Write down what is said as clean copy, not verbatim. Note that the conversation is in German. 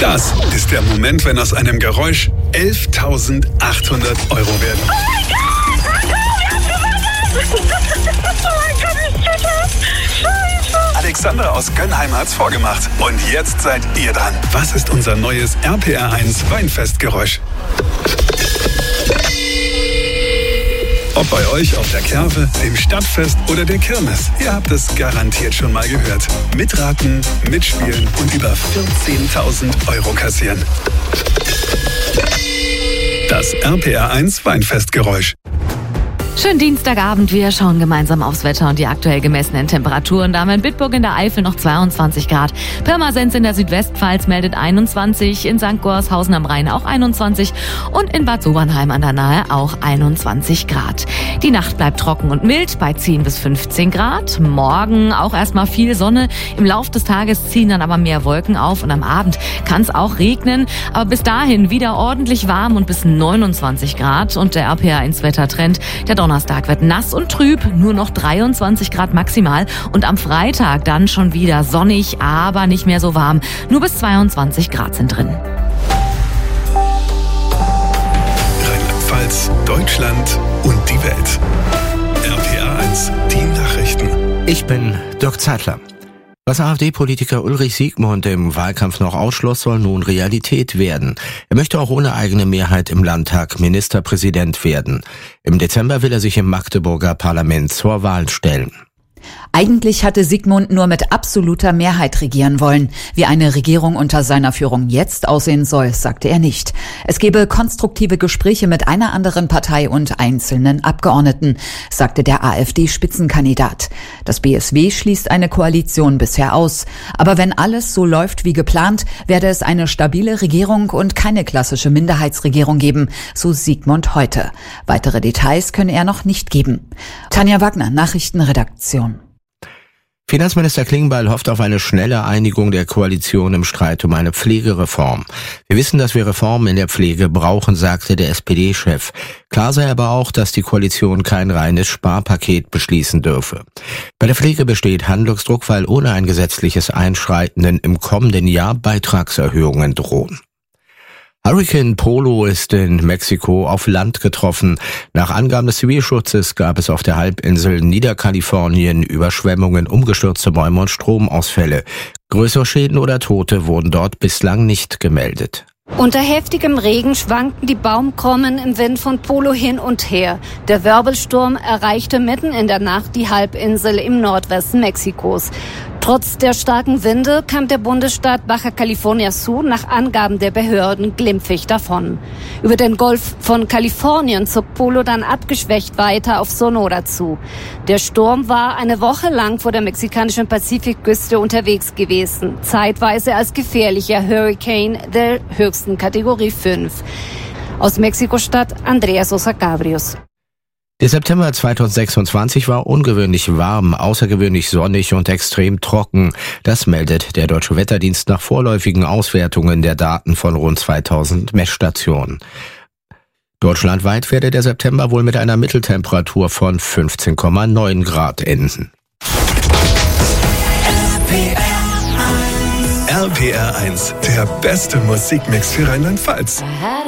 Das ist der Moment, wenn aus einem Geräusch 11.800 Euro werden. Oh mein Gott, ich Scheiße! Alexandra aus Gönnheim hat's vorgemacht. Und jetzt seid ihr dran. Was ist unser neues RPR1 Weinfestgeräusch? Ob bei euch auf der Kerwe, dem Stadtfest oder der Kirmes, ihr habt es garantiert schon mal gehört. Mitraten, mitspielen und über 14.000 Euro kassieren. Das RPR1 Weinfestgeräusch. Schönen Dienstagabend, wir schauen gemeinsam aufs Wetter und die aktuell gemessenen Temperaturen. Da haben wir in Bitburg in der Eifel noch 22 Grad. Pirmasens in der Südwestpfalz meldet 21, in St. Gorshausen am Rhein auch 21 und in Bad Sobernheim an der Nahe auch 21 Grad. Die Nacht bleibt trocken und mild bei 10 bis 15 Grad. Morgen auch erstmal viel Sonne. Im Lauf des Tages ziehen dann aber mehr Wolken auf und am Abend kann es auch regnen. Aber bis dahin wieder ordentlich warm und bis 29 Grad und der RPR1-Wettertrend. Der Donnerstag wird nass und trüb, nur noch 23 Grad maximal und am Freitag dann schon wieder sonnig, aber nicht mehr so warm. Nur bis 22 Grad sind drin. Rheinland-Pfalz, Deutschland und die Welt. RPR1, die Nachrichten. Ich bin Dirk Zeitler. Was AfD-Politiker Ulrich Siegmund im Wahlkampf noch ausschloss, soll nun Realität werden. Er möchte auch ohne eigene Mehrheit im Landtag Ministerpräsident werden. Im Dezember will er sich im Magdeburger Parlament zur Wahl stellen. Eigentlich hatte Siegmund nur mit absoluter Mehrheit regieren wollen. Wie eine Regierung unter seiner Führung jetzt aussehen soll, sagte er nicht. Es gebe konstruktive Gespräche mit einer anderen Partei und einzelnen Abgeordneten, sagte der AfD-Spitzenkandidat. Das BSW schließt eine Koalition bisher aus. Aber wenn alles so läuft wie geplant, werde es eine stabile Regierung und keine klassische Minderheitsregierung geben, so Siegmund heute. Weitere Details könne er noch nicht geben. Tanja Wagner, Nachrichtenredaktion. Finanzminister Klingbeil hofft auf eine schnelle Einigung der Koalition im Streit um eine Pflegereform. Wir wissen, dass wir Reformen in der Pflege brauchen, sagte der SPD-Chef. Klar sei aber auch, dass die Koalition kein reines Sparpaket beschließen dürfe. Bei der Pflege besteht Handlungsdruck, weil ohne ein gesetzliches Einschreiten im kommenden Jahr Beitragserhöhungen drohen. Hurricane Polo ist in Mexiko auf Land getroffen. Nach Angaben des Zivilschutzes gab es auf der Halbinsel Niederkalifornien Überschwemmungen, umgestürzte Bäume und Stromausfälle. Größere Schäden oder Tote wurden dort bislang nicht gemeldet. Unter heftigem Regen schwankten die Baumkronen im Wind von Polo hin und her. Der Wirbelsturm erreichte mitten in der Nacht die Halbinsel im Nordwesten Mexikos. Trotz der starken Winde kam der Bundesstaat Baja California Sur nach Angaben der Behörden glimpflich davon. Über den Golf von Kalifornien zog Polo dann abgeschwächt weiter auf Sonora zu. Der Sturm war eine Woche lang vor der mexikanischen Pazifikküste unterwegs gewesen, zeitweise als gefährlicher Hurricane der höchsten Kategorie 5. Aus Mexiko-Stadt Andrea Sosa Cabrios. Der September 2026 war ungewöhnlich warm, außergewöhnlich sonnig und extrem trocken. Das meldet der Deutsche Wetterdienst nach vorläufigen Auswertungen der Daten von rund 2000 Messstationen. Deutschlandweit werde der September wohl mit einer Mitteltemperatur von 15,9 Grad enden. RPR1, der beste Musikmix für Rheinland-Pfalz.